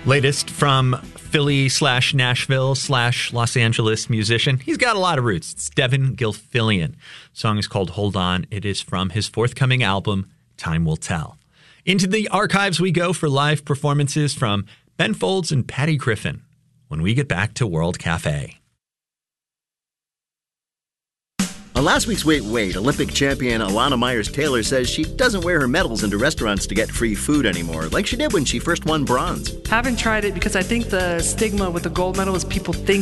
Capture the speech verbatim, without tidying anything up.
Latest from Philly slash Nashville slash Los Angeles musician. He's got a lot of roots. It's Devin Gilfillian. The song is called Hold On. It is from his forthcoming album, Time Will Tell. Into the archives we go for live performances from Ben Folds and Patty Griffin when we get back to World Cafe. On last week's Wait Wait, Olympic champion Alana Myers-Taylor says she doesn't wear her medals into restaurants to get free food anymore, like she did when she first won bronze. Haven't tried it because I think the stigma with the gold medal is people think